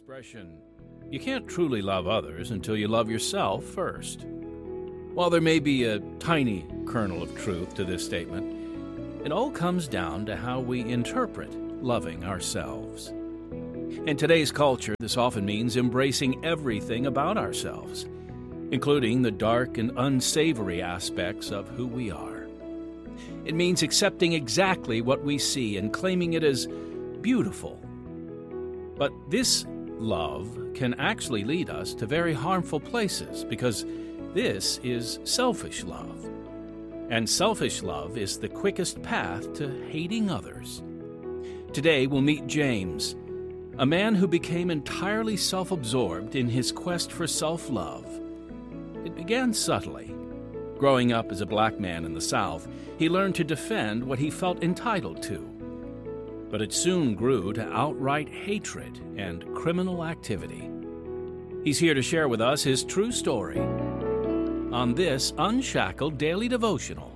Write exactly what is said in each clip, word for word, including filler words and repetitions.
expression, "You can't truly love others until you love yourself first." While there may be a tiny kernel of truth to this statement, it all comes down to how we interpret loving ourselves. In today's culture, this often means embracing everything about ourselves, including the dark and unsavory aspects of who we are. It means accepting exactly what we see and claiming it as beautiful. But this love can actually lead us to very harmful places because this is selfish love. And selfish love is the quickest path to hating others. Today we'll meet James, a man who became entirely self-absorbed in his quest for self-love. It began subtly. Growing up as a black man in the South, he learned to defend what he felt entitled to. But it soon grew to outright hatred and criminal activity. He's here to share with us his true story on this Unshackled Daily Devotional.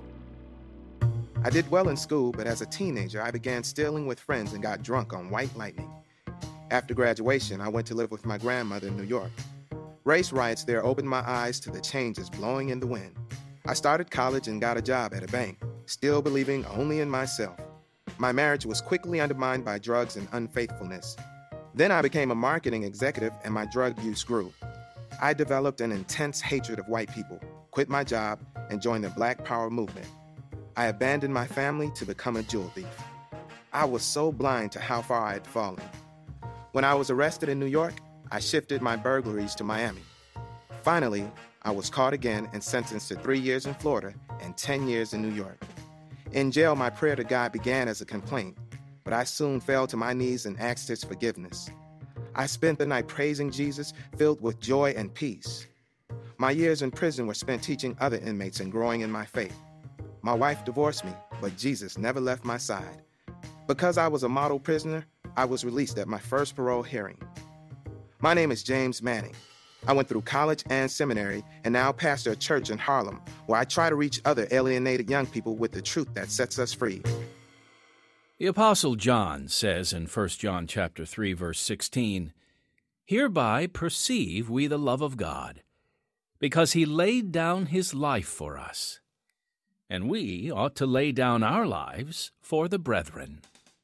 I did well in school, but as a teenager, I began stealing with friends and got drunk on White Lightning. After graduation, I went to live with my grandmother in New York. Race riots there opened my eyes to the changes blowing in the wind. I started college and got a job at a bank, still believing only in myself. My marriage was quickly undermined by drugs and unfaithfulness. Then I became a marketing executive and my drug use grew. I developed an intense hatred of white people, quit my job, and joined the Black Power movement. I abandoned my family to become a jewel thief. I was so blind to how far I had fallen. When I was arrested in New York, I shifted my burglaries to Miami. Finally, I was caught again and sentenced to three years in Florida and ten years in New York. In jail, my prayer to God began as a complaint, but I soon fell to my knees and asked his forgiveness. I spent the night praising Jesus, filled with joy and peace. My years in prison were spent teaching other inmates and growing in my faith. My wife divorced me, but Jesus never left my side. Because I was a model prisoner, I was released at my first parole hearing. My name is James Manning. I went through college and seminary and now pastor a church in Harlem where I try to reach other alienated young people with the truth that sets us free. The Apostle John says in First John chapter three, verse sixteen, "Hereby perceive we the love of God, because he laid down his life for us, and we ought to lay down our lives for the brethren."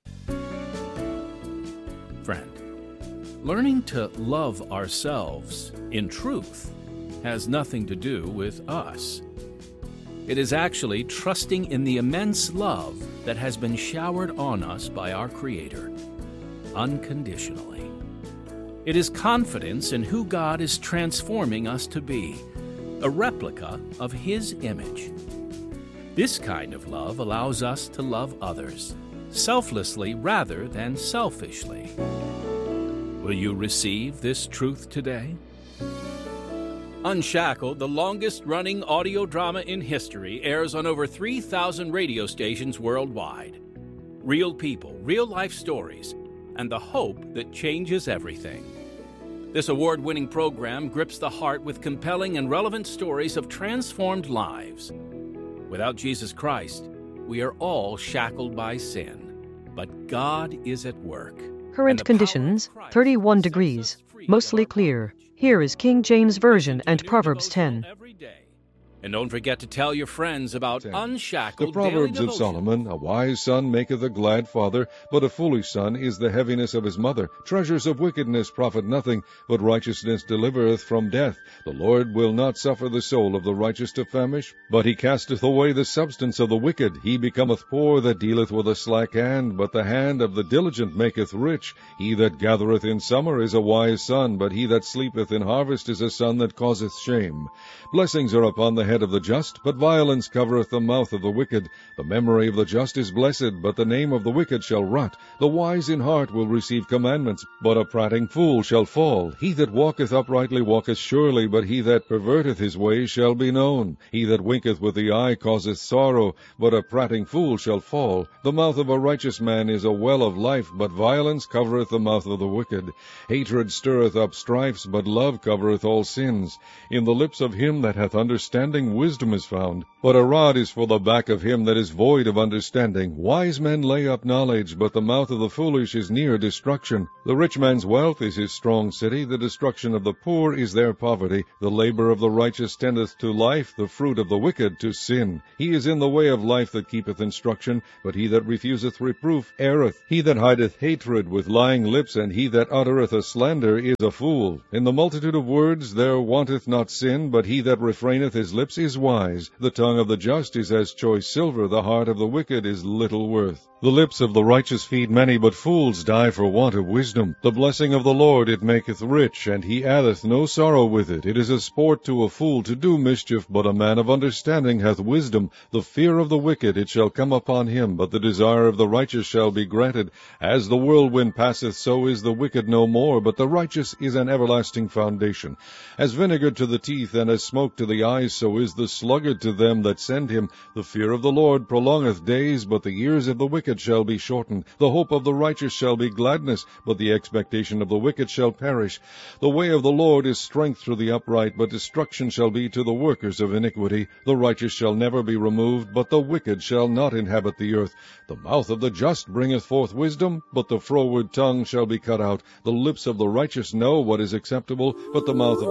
Friend, learning to love ourselves in truth has nothing to do with us. It is actually trusting in the immense love that has been showered on us by our Creator, unconditionally. It is confidence in who God is transforming us to be, a replica of His image. This kind of love allows us to love others, selflessly rather than selfishly. Will you receive this truth today? Unshackled, the longest-running audio drama in history, airs on over three thousand radio stations worldwide. Real people, real-life stories, and the hope that changes everything. This award-winning program grips the heart with compelling and relevant stories of transformed lives. Without Jesus Christ, we are all shackled by sin, but God is at work. Current conditions, thirty-one degrees, mostly clear. Here is King James Version and Proverbs ten. And don't forget to tell your friends about Unshackled The Proverbs Daily of Solomon, a wise son maketh a glad father, but a foolish son is the heaviness of his mother. Treasures of wickedness profit nothing, but righteousness delivereth from death. The Lord will not suffer the soul of the righteous to famish, but he casteth away the substance of the wicked. He becometh poor that dealeth with a slack hand, but the hand of the diligent maketh rich. He that gathereth in summer is a wise son, but he that sleepeth in harvest is a son that causeth shame. Blessings are upon the head of the just, but violence covereth the mouth of the wicked. The memory of the just is blessed, but the name of the wicked shall rot. The wise in heart will receive commandments, but a prating fool shall fall. He that walketh uprightly walketh surely, but he that perverteth his ways shall be known. He that winketh with the eye causeth sorrow, but a prating fool shall fall. The mouth of a righteous man is a well of life, but violence covereth the mouth of the wicked. Hatred stirreth up strifes, but love covereth all sins. In the lips of him that hath understanding understanding wisdom is found. But a rod is for the back of him that is void of understanding. Wise men lay up knowledge, but the mouth of the foolish is near destruction. The rich man's wealth is his strong city, the destruction of the poor is their poverty. The labor of the righteous tendeth to life, the fruit of the wicked to sin. He is in the way of life that keepeth instruction, but he that refuseth reproof erreth. He that hideth hatred with lying lips, and he that uttereth a slander is a fool. In the multitude of words there wanteth not sin, but he that refraineth his lips is wise. The tongue of the just is as choice silver, the heart of the wicked is little worth. The lips of the righteous feed many, but fools die for want of wisdom. The blessing of the Lord it maketh rich, and he addeth no sorrow with it. It is a sport to a fool to do mischief, but a man of understanding hath wisdom. The fear of the wicked it shall come upon him, but the desire of the righteous shall be granted. As the whirlwind passeth, so is the wicked no more, but the righteous is an everlasting foundation. As vinegar to the teeth, and as smoke to the eyes, so is the sluggard to them that send him. The fear of the Lord prolongeth days, but the years of the wicked shall be shortened. The hope of the righteous shall be gladness, but the expectation of the wicked shall perish. The way of the Lord is strength to the upright, but destruction shall be to the workers of iniquity. The righteous shall never be removed, but the wicked shall not inhabit the earth. The mouth of the just bringeth forth wisdom, but the froward tongue shall be cut out. The lips of the righteous know what is acceptable, but the mouth of